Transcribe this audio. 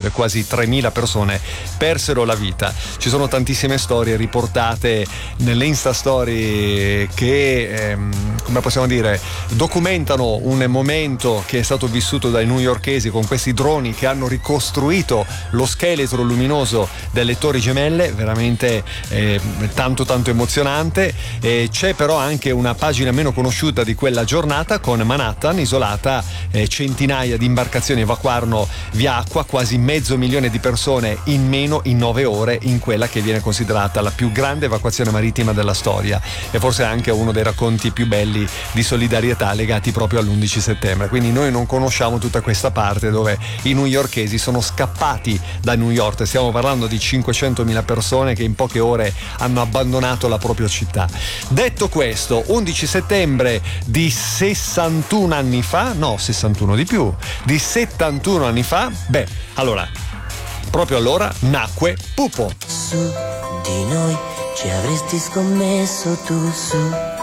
dove quasi 3.000 persone persero la vita. Ci sono tantissime storie riportate nelle Insta Story che come possiamo dire, documentano un momento che è stato vissuto dai newyorkesi con questi droni che hanno ricostruito lo scheletro luminoso delle Torri Gemelle, veramente tanto emozionante. C'è però anche una pagina meno conosciuta di quella giornata, con Manhattan isolata, centinaia di imbarcazioni evacuarono via acqua quasi 500.000 di persone in 9 ore, in quella che viene considerata la più grande evacuazione marittima della storia, e forse anche uno dei racconti più belli di solidarietà legati proprio all'11 settembre. Quindi noi non conosciamo tutta questa parte dove i newyorkesi sono scappati da New York. Stiamo parlando di 500.000 persone che in poche ore hanno abbandonato la propria città. Detto questo, 11 settembre di 61 anni fa, no, 61 di più, di 71 anni fa, proprio allora nacque Pupo. Su di noi ci avresti scommesso tu, su